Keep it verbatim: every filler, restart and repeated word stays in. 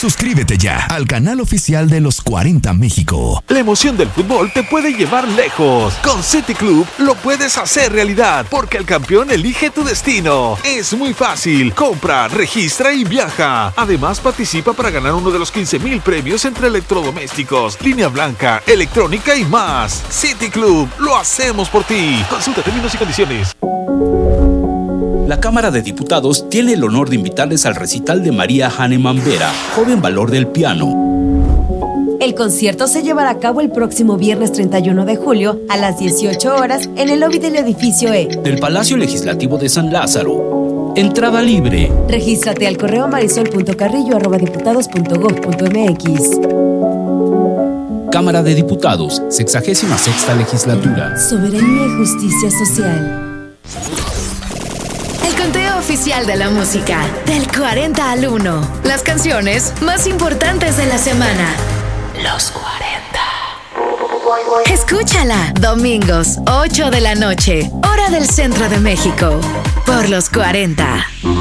Suscríbete ya al canal oficial de los cuarenta México. La emoción del fútbol te puede llevar lejos. Con City Club lo puedes hacer realidad, porque el campeón elige tu destino. Es muy fácil. Compra, registra y viaja. Además, participa para ganar uno de los quince mil premios entre electrodomésticos, línea blanca, electrónica y más. City Club, lo hacemos por ti. Consulta términos y condiciones. La Cámara de Diputados tiene el honor de invitarles al recital de María Hahnemann Vera, joven valor del piano. El concierto se llevará a cabo el próximo viernes treinta y uno de julio a las dieciocho horas en el lobby del edificio E del Palacio Legislativo de San Lázaro. Entrada libre. Regístrate al correo marisol punto carrillo arroba diputados punto gob punto mx. Cámara de Diputados, sexagésima sexta legislatura. Soberanía y justicia social. El conteo oficial de la música, del cuarenta al uno. Las canciones más importantes de la semana. Los cuarenta. Escúchala, domingos, ocho de la noche, hora del centro de México, por los cuarenta.